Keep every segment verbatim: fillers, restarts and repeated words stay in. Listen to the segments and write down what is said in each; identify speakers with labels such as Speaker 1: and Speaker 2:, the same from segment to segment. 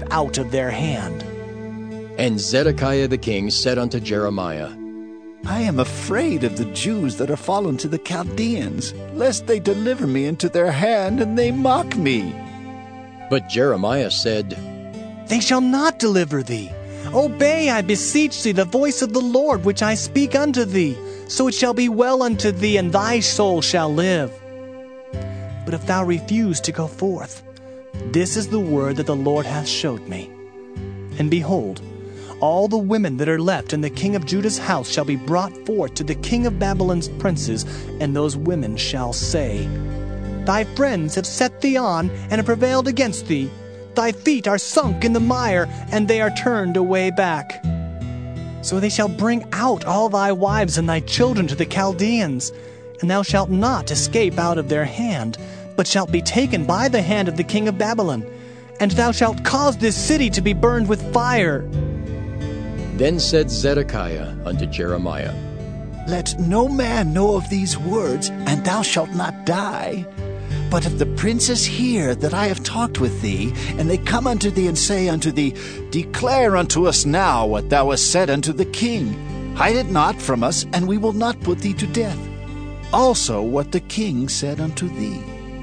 Speaker 1: out of their hand.
Speaker 2: And Zedekiah the king said unto Jeremiah,
Speaker 3: I am afraid of the Jews that are fallen to the Chaldeans, lest they deliver me into their hand, and they mock me.
Speaker 2: But Jeremiah said,
Speaker 1: They shall not deliver thee. Obey, I beseech thee, the voice of the Lord, which I speak unto thee. So it shall be well unto thee, and thy soul shall live. But if thou refuse to go forth, this is the word that the Lord hath showed me. And behold, all the women that are left in the king of Judah's house shall be brought forth to the king of Babylon's princes, and those women shall say, Thy friends have set thee on, and have prevailed against thee. Thy feet are sunk in the mire, and they are turned away back. So they shall bring out all thy wives and thy children to the Chaldeans, and thou shalt not escape out of their hand, but shalt be taken by the hand of the king of Babylon, and thou shalt cause this city to be burned with fire.
Speaker 2: Then said Zedekiah unto Jeremiah,
Speaker 3: Let no man know of these words, and thou shalt not die. But if the princes hear that I have talked with thee, and they come unto thee and say unto thee, Declare unto us now what thou hast said unto the king. Hide it not from us, and we will not put thee to death. Also what the king said unto thee.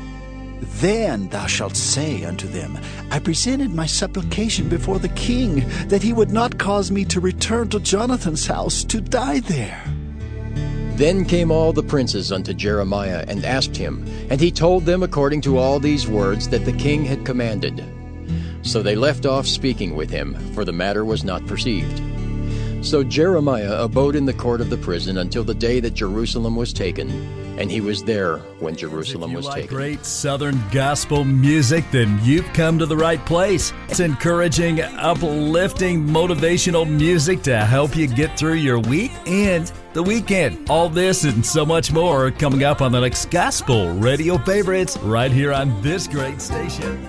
Speaker 3: Then thou shalt say unto them, I presented my supplication before the king, that he would not cause me to return to Jonathan's house to die there.
Speaker 2: Then came all the princes unto Jeremiah, and asked him, and he told them according to all these words that the king had commanded. So they left off speaking with him, for the matter was not perceived. So Jeremiah abode in the court of the prison until the day that Jerusalem was taken, and he was there when Jerusalem was taken.
Speaker 4: If you like great Southern gospel music, then you've come to the right place. It's encouraging, uplifting, motivational music to help you get through your week and the weekend. All this and so much more coming up on the next Gospel Radio Favorites right here on this great station.